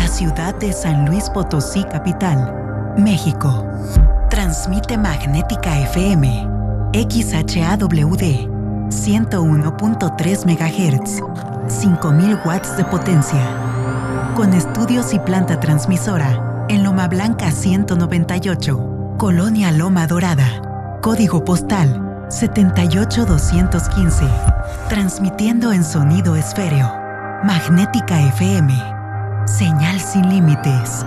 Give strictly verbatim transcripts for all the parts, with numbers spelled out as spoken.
ciudad de San Luis Potosí, capital, México. Transmite Magnética F M, X H A W D, ciento uno punto tres megahertz, cinco mil watts de potencia. Con estudios y planta transmisora en Loma Blanca ciento noventa y ocho, Colonia Loma Dorada. Código postal setenta y ocho doscientos quince. Transmitiendo en sonido esféreo. Magnética F M. Señal sin límites.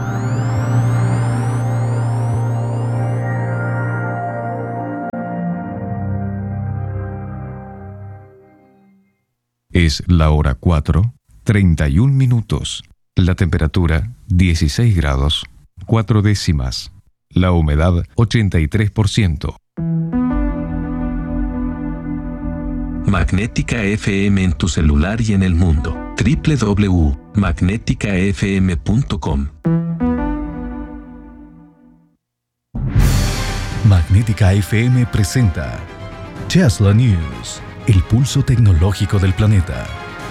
Es la hora cuatro, treinta y un minutos. La temperatura dieciséis grados, cuatro décimas. La humedad ochenta y tres por ciento. Magnética F M en tu celular y en el mundo. doble u doble u doble u punto magnética f m punto com. Magnética F M presenta Tesla News, el pulso tecnológico del planeta.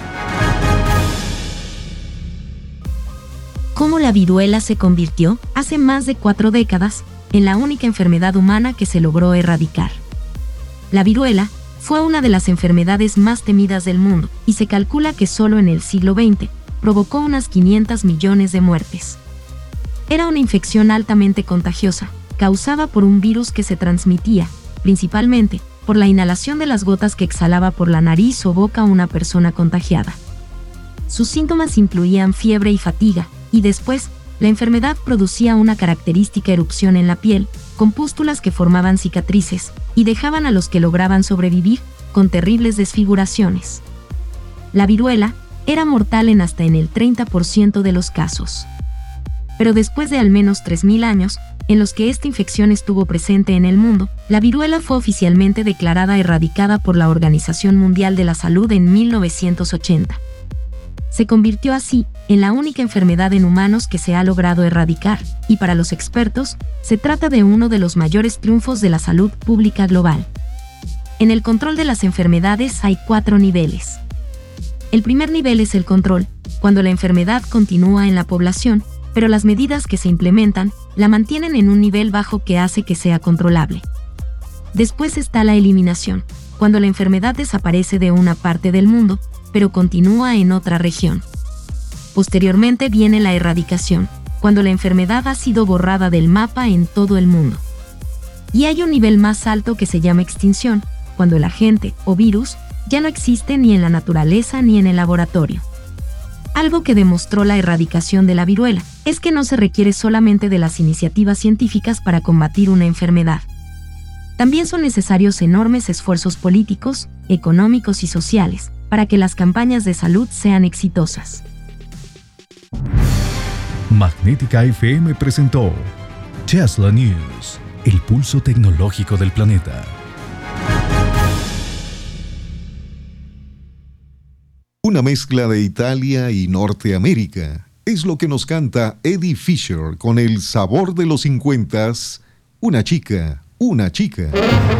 ¿Cómo la viruela se convirtió, hace más de cuatro décadas, en la única enfermedad humana que se logró erradicar? La viruela fue una de las enfermedades más temidas del mundo, y se calcula que solo en el siglo veinte provocó unas quinientos millones de muertes. Era una infección altamente contagiosa, causada por un virus que se transmitía, principalmente, por la inhalación de las gotas que exhalaba por la nariz o boca una persona contagiada. Sus síntomas incluían fiebre y fatiga, y después, la enfermedad producía una característica erupción en la piel, con pústulas que formaban cicatrices, y dejaban a los que lograban sobrevivir con terribles desfiguraciones. La viruela era mortal en hasta en el treinta por ciento de los casos. Pero después de al menos tres mil años, en los que esta infección estuvo presente en el mundo, la viruela fue oficialmente declarada erradicada por la Organización Mundial de la Salud en mil novecientos ochenta. Se convirtió así en la única enfermedad en humanos que se ha logrado erradicar, y para los expertos, se trata de uno de los mayores triunfos de la salud pública global. En el control de las enfermedades hay cuatro niveles. El primer nivel es el control, cuando la enfermedad continúa en la población, pero las medidas que se implementan la mantienen en un nivel bajo que hace que sea controlable. Después está la eliminación, cuando la enfermedad desaparece de una parte del mundo, pero continúa en otra región. Posteriormente viene la erradicación, cuando la enfermedad ha sido borrada del mapa en todo el mundo. Y hay un nivel más alto que se llama extinción, cuando el agente, o virus, ya no existe ni en la naturaleza ni en el laboratorio. Algo que demostró la erradicación de la viruela es que no se requiere solamente de las iniciativas científicas para combatir una enfermedad. También son necesarios enormes esfuerzos políticos, económicos y sociales para que las campañas de salud sean exitosas. Magnética F M presentó Tesla News, el pulso tecnológico del planeta. Una mezcla de Italia y Norteamérica es lo que nos canta Eddie Fisher con el sabor de los cincuentas, Una chica, una chica.